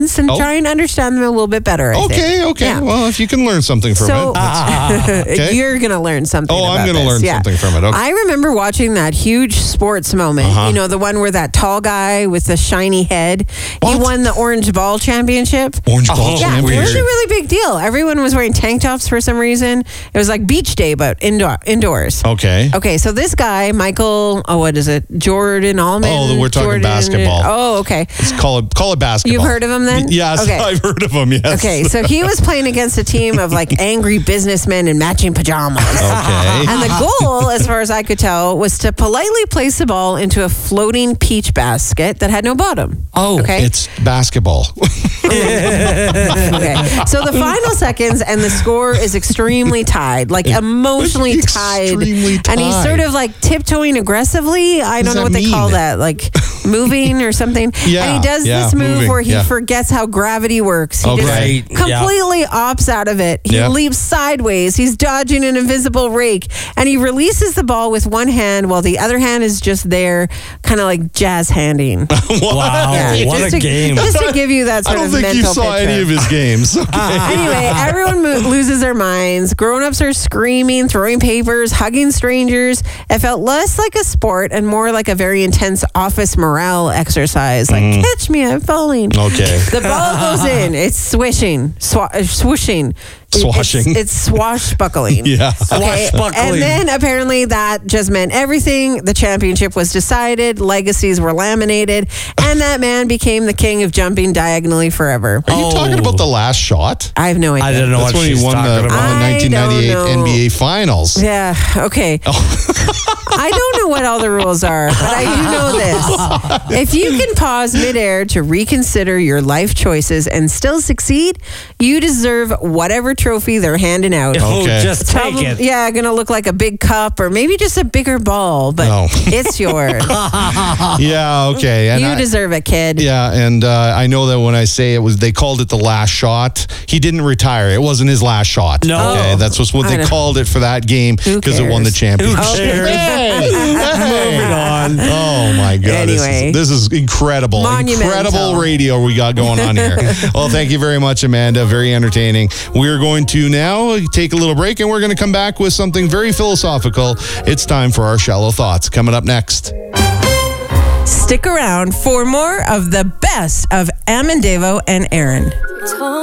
and try and understand them a little bit better. I think. Okay. Yeah. Well, if you can learn something from it. You're going to learn something. Oh, I'm going to learn something from it. Okay. I remember watching that huge sports moment. You know, the one where that tall guy with the shiny head, he won the Orange Ball Championship. Orange Ball Championship. It was a really big deal. Everyone was wearing tank tops for some reason. It was like beach day, but indoors. Okay, so this guy, Michael, what is it? Jordan Allman? Oh, we're talking basketball. Oh, okay. Let's call it basketball. You've heard of him then? Yes, okay. I've heard of him, yes. Okay, so he was playing against a team of like angry businessmen in matching pajamas. Okay. And the goal, as far as I could tell, was to politely place the ball into a floating peach basket that had no bottom. Okay. It's basketball. Okay. So the final seconds and the score is extremely tied, like emotionally tied. And he's sort of like tiptoeing aggressively. I don't know what they call that, like moving or something. Yeah, and he does this move where he forgets how gravity works. He just completely opts out of it. He leaps sideways. He's dodging an invisible rake, and he releases the ball with one hand while the other hand is just there, kind of like jazz handing. Wow, what a game. Just to give you that sort of mental picture. I don't think you saw any of his games. Anyway, everyone loses their minds. Grown-ups are screaming, throwing papers, hugging strangers. It felt less like a sport and more like a very intense office morale exercise. Like, catch me, I'm falling. Okay. The ball goes in. It's swishing, swooshing. Swashing. It's swashbuckling. Yeah. Okay. And then apparently that just meant everything. The championship was decided. Legacies were laminated. And that man became the king of jumping diagonally forever. Are you talking about the last shot? I have no idea. I don't know That's what when he she's won the talking about. 1998 NBA Finals. Yeah, okay. I don't know what all the rules are, but I do know this. If you can pause midair to reconsider your life choices and still succeed, you deserve whatever trophy they're handing out. Okay. Just take it. Yeah, gonna look like a big cup or maybe just a bigger ball, but it's yours. Yeah, okay. And you deserve it, kid. Yeah, and I know that when I say they called it the last shot. He didn't retire. It wasn't his last shot. No. Okay, that's what they called it for that game because it won the championship. Who cares? Moving on. Oh my God! Anyway. This is incredible. Monumental. Incredible radio we got going on here. Well, thank you very much, Amanda. Very entertaining. We're going to now take a little break, and we're going to come back with something very philosophical. It's time for our shallow thoughts. Coming up next. Stick around for more of the best of Amandavo and Aaron.